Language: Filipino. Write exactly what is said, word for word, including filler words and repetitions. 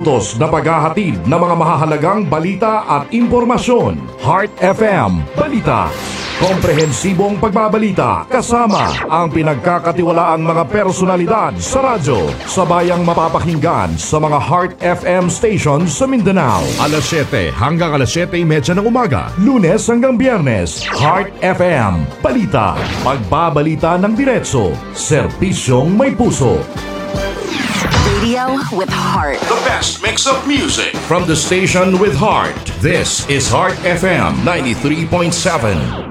minutos na paghahatid ng mga mahahalagang balita at impormasyon. Heart F M Balita. Komprehensibong pagbabalita kasama ang pinagkakatiwalaang mga personalidad sa radyo. Sabayang mapapakinggan sa mga Heart F M stations sa Mindanao. alas siyete hanggang alas siyete thirty ng umaga. Lunes hanggang Biyernes. Heart F M Balita. Pagbabalita ng diretso. Serbisyong may puso. Radio with heart. The best mix of music from the station with heart. This is Heart F M ninety-three point seven.